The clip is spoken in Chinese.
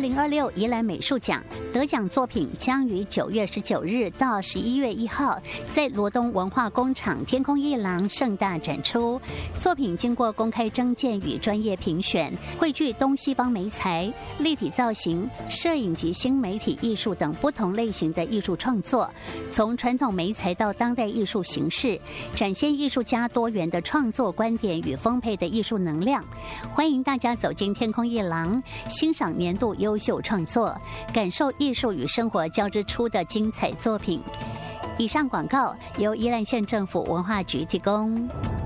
2026宜兰美术奖得奖作品将于9月19日到11月1号在罗东文化工厂天空艺廊盛大展出。作品经过公开征件与专业评选，汇聚东西方媒材、立体造型、摄影及新媒体艺术等不同类型的艺术创作，从传统媒材到当代艺术形式，展现艺术家多元的创作观点与丰沛的艺术能量。欢迎大家走进天空艺廊，欣赏年度优秀创作，感受艺术与生活交织出的精彩作品。以上广告由宜兰县政府文化局提供。